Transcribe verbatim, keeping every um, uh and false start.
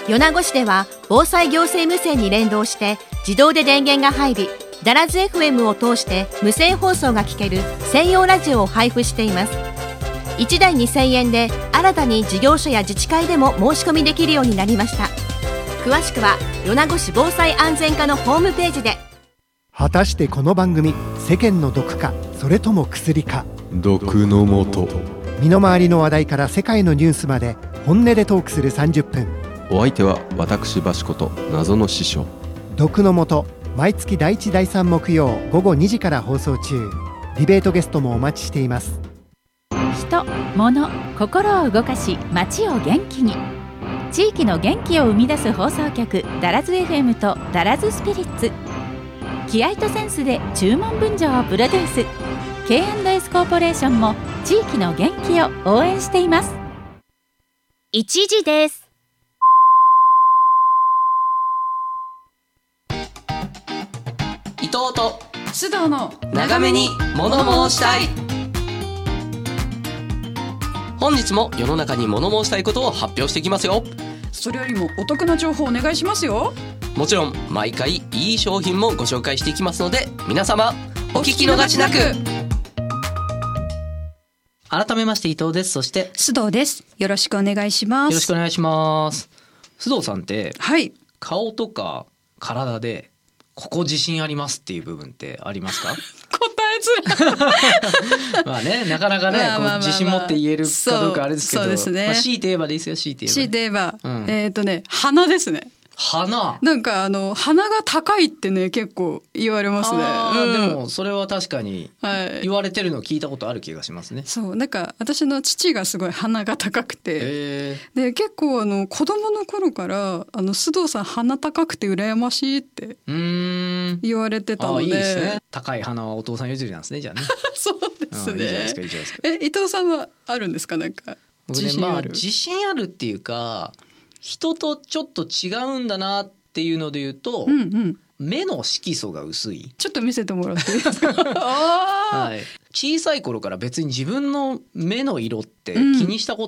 米子市では防災行政無線に連動して自動で電源が入り、ダラズ エフエム を通して無線放送が聞ける専用ラジオを配布しています。いちだいにせんえんで新たに事業所や自治会でも申し込みできるようになりました。詳しくは米子市防災安全課のホームページで。 果たしてこの番組、世間の毒かそれとも薬か。 毒のもと。 身の回りの話題から世界のニュースまで本音でトークするさんじゅっぷん。 お相手は私バシこと謎の師匠。 毒のもと、毎月だいいちだいさん木曜午後にじから放送中。ディベートゲストもお待ちしています。 人、物、心を動かし街を元気に、地域の元気を生み出す放送局ダラズ エフエム とダラズスピリッツ。気合とセンスで注文分譲をプロデュース。 ケーアンドエス コーポレーションも地域の元気を応援しています。 いちじです。 伊藤と須藤の長めに物申したい。本日も世の中に物申したいことを発表していきますよ。 それよりもお得な情報お願いしますよ。 もちろん毎回いい商品もご紹介していきますので、皆様お聞き逃しなく。改めまして伊藤です。そして須藤です。よろしくお願いします。 よろしくお願いします。須藤さんって、 はい、 顔とか体でここ自信ありますっていう部分ってありますか？ 答えづらいまあね、なかなかね、 まあまあまあまあ、 こう自信持って言えるかどうかあれですけど、 そうですね、 まあ、強いて言えばでいいですよ。強いて言えば、 強いて言えば、 うん、 えっ、ー、とね鼻ですね。 鼻なんかあの鼻が高いってね結構言われますね。 うん、 でもそれは確かに言われてるのを聞いたことある気がしますね。 そうなんか私の父がすごい鼻が高くて、で結構あの子供の頃からあの須藤さん鼻高くて羨ましいって言われてたので。 あ、いいですね。高い鼻はお父さん譲りなんですね、じゃあね。 そうですね。 いいじゃないですか、いいじゃないですか。 え、伊藤さんはあるんですか？なんか自信ある？ まあ、自信あるっていうか、人とちょっと違うんだなっていうので言うと、うんうん、目の色素が薄い。 ちょっと見せてもらっていいですか？ はい、小さい頃から別に自分の目の色って気にしたこ